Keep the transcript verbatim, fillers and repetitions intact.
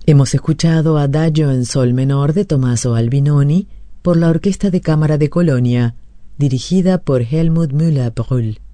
Hemos escuchado Adagio en sol menor de Tommaso Albinoni por la Orquesta de Cámara de Colonia, dirigida por Helmut Müller-Brühl.